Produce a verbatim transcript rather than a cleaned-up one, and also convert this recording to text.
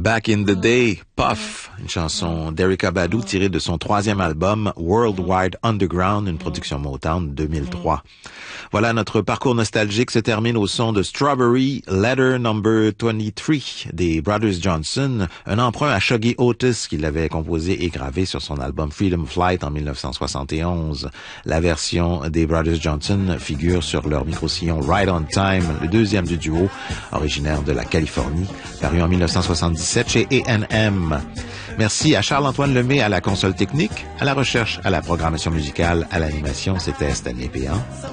Back in the Day, Puff, une chanson d'Erykah Badu tirée de son troisième album Worldwide Underground, une production Motown deux mille trois. Voilà, notre parcours nostalgique se termine au son de Strawberry Letter Number vingt-trois des Brothers Johnson, un emprunt à Shuggie Otis qui l'avait composé et gravé sur son album Freedom Flight en mille neuf cent soixante et onze. La version des Brothers Johnson figure sur leur micro-sillon Right on Time, le deuxième du duo, originaire de la Californie, paru en mille neuf cent soixante-dix-sept chez A and M. Merci à Charles-Antoine Lemay à la console technique, à la recherche, à la programmation musicale, à l'animation, c'était Stanley Péan.